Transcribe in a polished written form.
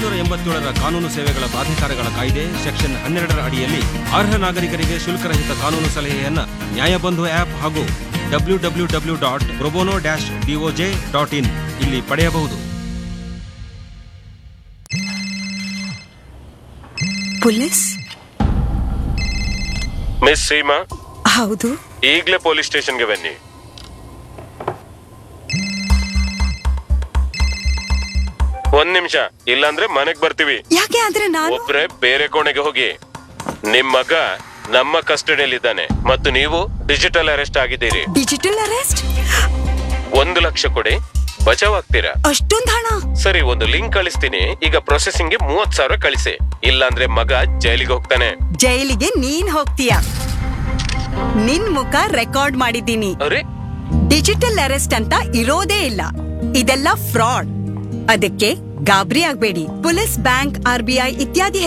1987ರ ಕಾನೂನು ಸೇವೆಗಳ ಪ್ರಾಧಿಕಾರಗಳ ಕಾಯ್ದೆ ಸೆಕ್ಷನ್ 12ರ ಅಡಿಯಲ್ಲಿ ಅರ್ಹ ನಾಗರಿಕರಿಗೆ ಶುಲ್ಕರಹಿತ ಕಾನೂನು ಸಲಹೆಯನ್ನ ನ್ಯಾಯಬಂಧು ಆಪ್ ಹಾಗೂ www.probono-doj.in ಇಲ್ಲಿ ಪಡೆಯಬಹುದು. ಪೊಲೀಸ್ ಮಿಸ್ ಸೀಮಾ, ಹೌದು. ಈಗಲೇ ಪೊಲೀಸ್ ಸ್ಟೇಷನ್ಗೆ ಬನ್ನಿ. ಒಂದ್ ನಿಮಿಷ, ಇಲ್ಲಾಂದ್ರೆ ಮನೆಗ್ ಬರ್ತೀವಿ. ಯಾಕೆ ಆದ್ರೆ ನಾನು ಒಬ್ರೆ ಬೇರೆ ಕೋಣೆಗೆ ಹೋಗಿ. ನಿಮ್ ಮಗ ನಮ್ಮ ಕಸ್ಟಡಿಯಲ್ಲಿದ್ದಾನೆ ಮತ್ತು ನೀವು ಡಿಜಿಟಲ್ ಅರೆಸ್ಟ್ ಆಗಿದ್ದೀರಿ. Digital arrest? 1 ಲಕ್ಷ ಕೊಡಿ, ಬಚಾವ್ ಆಗ್ತೀರಾ. ಅಷ್ಟೊಂದ್ ಹಣ? ಸರಿ, ಒಂದು ಲಿಂಕ್ ಕಳಿಸ್ತೀನಿ. ಈಗ ಪ್ರೊಸೆಸಿಂಗ್ಗೆ 30,000 ಕಳಿಸಿ. ಇಲ್ಲಾಂದ್ರೆ ಮಗ ಜೈಲಿಗೆ ಹೋಗ್ತಾನೆ. ಜೈಲಿಗೆ ನೀನ್ ಹೋಗ್ತೀಯ? ನಿನ್ ಮುಖ ರೆಕಾರ್ಡ್ ಮಾಡಿದ್ದೀನಿ. ಅರೆ, ಡಿಜಿಟಲ್ ಅರೆಸ್ಟ್ ಅಂತ ಇರೋದೇ ಇಲ್ಲ. ಇದೆಲ್ಲ ಫ್ರಾಡ್. ಅದಕ್ಕೆ ಗಾಬರಿ ಆಗ್ಬೇಡಿ. ಪೊಲೀಸ್, ಬ್ಯಾಂಕ್, RBI ಇತ್ಯಾದಿ